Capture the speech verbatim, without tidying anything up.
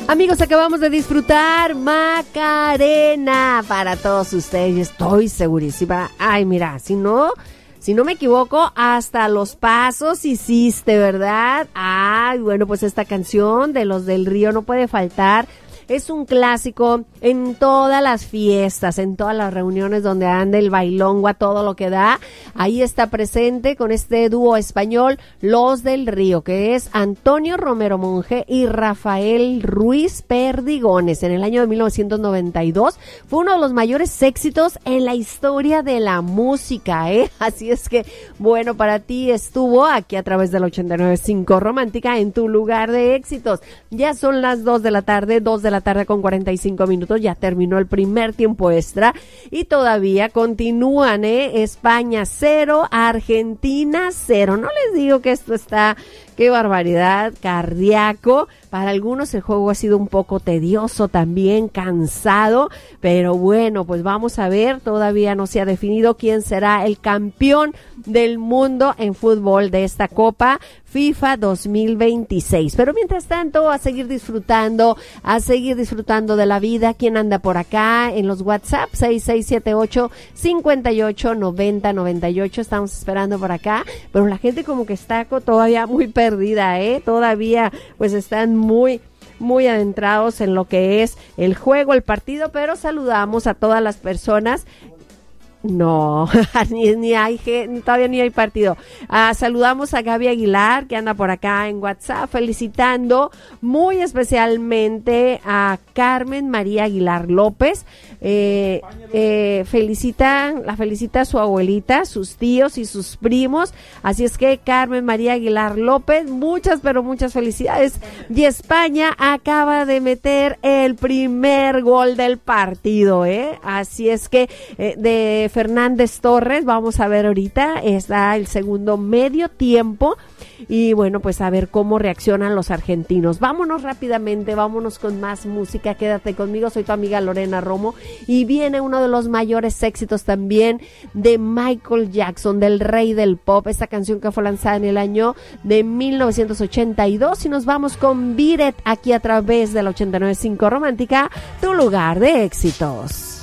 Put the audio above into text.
Amigos, acabamos de disfrutar Macarena para todos ustedes. Estoy segurísima. Ay, mira, si no, si no me equivoco, hasta los pasos hiciste, ¿verdad? Ay, bueno, pues esta canción de Los del Río no puede faltar. Es un clásico en todas las fiestas, en todas las reuniones donde anda el bailongo a todo lo que da. Ahí está presente con este dúo español, Los del Río, que es Antonio Romero Monge y Rafael Ruiz Perdigones. En el año de mil novecientos noventa y dos fue uno de los mayores éxitos en la historia de la música, ¿eh? Así es que, bueno, para ti estuvo aquí a través del ochenta y nueve punto cinco Romántica en tu lugar de éxitos. Ya son las dos de la tarde, dos de la tarde con cuarenta y cinco minutos, ya terminó el primer tiempo extra y todavía continúan, ¿eh? España cero, Argentina cero. No les digo que esto está, qué barbaridad, cardíaco. Para algunos el juego ha sido un poco tedioso también, cansado, pero bueno, pues vamos a ver, todavía no se ha definido quién será el campeón del mundo en fútbol de esta Copa FIFA dos mil veintiséis. Pero mientras tanto, a seguir disfrutando, a seguir disfrutando de la vida. ¿Quién anda por acá en los WhatsApp? seis seis siete ocho, cinco ocho, nueve cero nueve ocho. Estamos esperando por acá, pero la gente como que está todavía muy perdida, ¿eh? Todavía pues están muy muy adentrados en lo que es el juego, el partido, pero saludamos a todas las personas. No, ni, ni hay, todavía ni hay partido. Ah, saludamos a Gaby Aguilar, que anda por acá en WhatsApp, felicitando muy especialmente a Carmen María Aguilar López. Eh, eh, felicita, la felicita a su abuelita, sus tíos y sus primos. Así es que Carmen María Aguilar López, muchas, pero muchas felicidades. Y España acaba de meter el primer gol del partido, ¿eh? Así es que eh, de Fernández Torres, vamos a ver ahorita, está el segundo medio tiempo y bueno, pues a ver cómo reaccionan los argentinos. Vámonos rápidamente, vámonos con más música, quédate conmigo, soy tu amiga Lorena Romo y viene uno de los mayores éxitos también de Michael Jackson, del rey del pop, esta canción que fue lanzada en el año de mil novecientos ochenta y dos y nos vamos con Beat It aquí a través del ochenta y nueve punto cinco Romántica, tu lugar de éxitos.